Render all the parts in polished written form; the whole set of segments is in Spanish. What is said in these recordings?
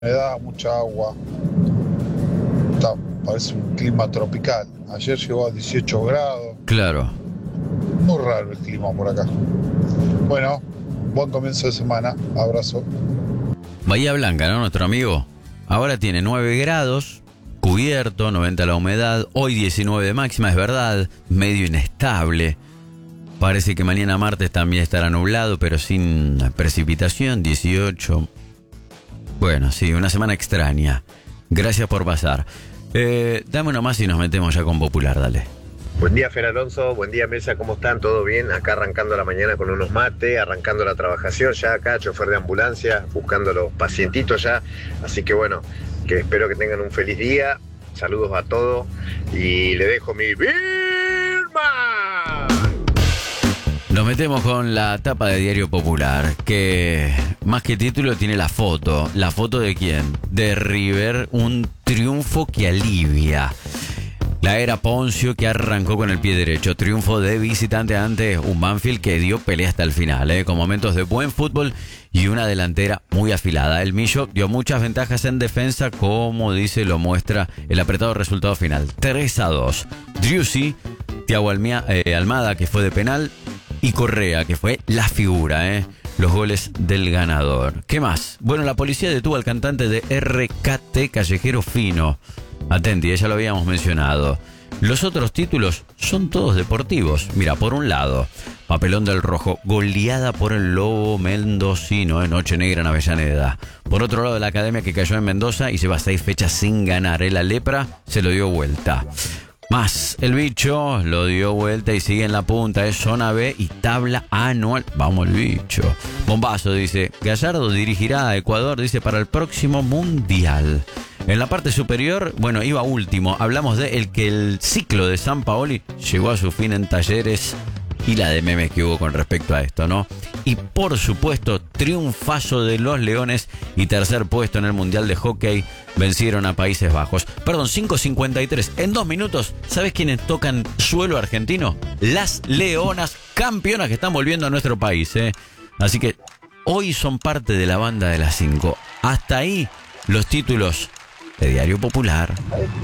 humedad, mucha agua. Parece un clima tropical. Ayer llegó a 18 grados. Claro. Muy raro el clima por acá. Bueno, buen comienzo de semana. Abrazo. Bahía Blanca, ¿no? Nuestro amigo. Ahora tiene 9 grados, cubierto, 90 la humedad. Hoy 19 de máxima, es verdad. Medio inestable. Parece que mañana martes también estará nublado, pero sin precipitación, 18. Bueno, sí, una semana extraña. Gracias por pasar. Dame uno más y nos metemos ya con Popular, dale. Buen día, Fer Alonso, buen día, Mesa, ¿cómo están? ¿Todo bien? Acá arrancando la mañana con unos mates, arrancando la trabajación ya acá, chofer de ambulancia, buscando los pacientitos ya. Así que bueno, que espero que tengan un feliz día. Saludos a todos y le dejo mi Birma. Nos metemos con la tapa de Diario Popular, que más que título tiene la foto. ¿La foto de quién? De River, un triunfo que alivia. La era Poncio que arrancó con el pie derecho. Triunfo de visitante ante un Banfield que dio pelea hasta el final, con momentos de buen fútbol y una delantera muy afilada. El Millo dio muchas ventajas en defensa, como dice, lo muestra el apretado resultado final. 3-2. Driussi, Thiago Almada, que fue de penal, y Correa, que fue la figura, los goles del ganador. ¿Qué más? Bueno, la policía detuvo al cantante de RKT, Callejero Fino. Atenti, ya lo habíamos mencionado. Los otros títulos son todos deportivos. Mira, por un lado, papelón del Rojo, goleada por el Lobo mendocino, Noche Negra en Avellaneda. Por otro lado, la Academia que cayó en Mendoza y lleva 6 fechas sin ganar. La Lepra se lo dio vuelta. Más, el Bicho lo dio vuelta y sigue en la punta, es zona B y tabla anual. Vamos el Bicho. Bombazo, dice, Gallardo dirigirá a Ecuador, dice, para el próximo Mundial. En la parte superior, bueno, iba último. Hablamos de el ciclo de Sampaoli llegó a su fin en Talleres y la de memes que hubo con respecto a esto, ¿no? Y por supuesto, triunfazo de los Leones y tercer puesto en el Mundial de Hockey. Vencieron a Países Bajos. Perdón, 5:53. En 2 minutos, ¿sabes quiénes tocan suelo argentino? Las Leonas, campeonas que están volviendo a nuestro país, Así que hoy son parte de la banda de las 5. Hasta ahí los títulos de Diario Popular.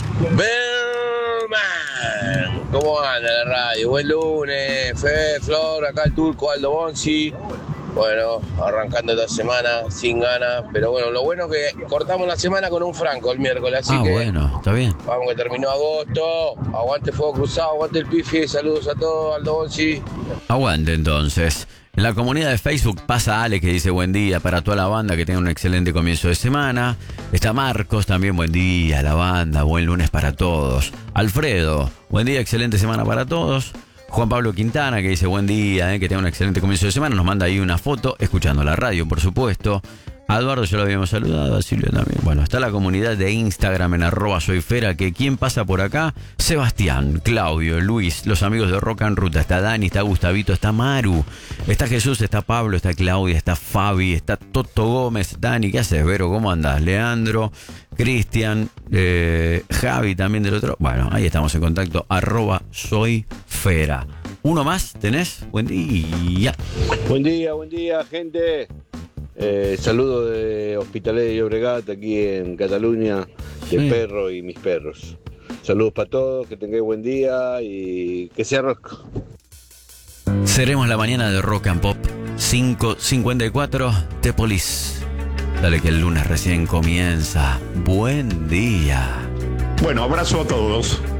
¿Cómo anda la radio? Buen lunes, Fe, Flor, acá el turco Aldo Bonzi. Bueno, arrancando esta semana sin ganas, pero bueno, lo bueno es que cortamos la semana con un franco el miércoles, así que bueno, está bien. Vamos que terminó agosto, aguante Fuego Cruzado, aguante el Pifi, saludos a todos, Aldo Bonzi. Aguante entonces. En la comunidad de Facebook pasa Ale que dice buen día para toda la banda, que tenga un excelente comienzo de semana. Está Marcos también, buen día, la banda, buen lunes para todos. Alfredo, buen día, excelente semana para todos. Juan Pablo Quintana que dice buen día, que tenga un excelente comienzo de semana. Nos manda ahí una foto, escuchando la radio, por supuesto. A Eduardo ya lo habíamos saludado, a Silvia también. Bueno, está la comunidad de Instagram en @soyfera, que ¿quién pasa por acá? Sebastián, Claudio, Luis, los amigos de Rock en Ruta. Está Dani, está Gustavito, está Maru, está Jesús, está Pablo, está Claudia, está Fabi, está Toto Gómez. Dani, ¿qué haces, Vero? ¿Cómo andás? Leandro, Cristian, Javi también del otro. Bueno, ahí estamos en contacto, @soyfera. ¿Uno más tenés? Buen día. Buen día, gente. Saludo de Hospitalet de Llobregat, aquí en Cataluña, de Sí. Perro y mis perros. Saludos para todos, que tengáis buen día y que sea rock. Seremos la mañana de Rock and Pop 5:54 The Police. Dale que el lunes recién comienza. Buen día. Bueno, abrazo a todos.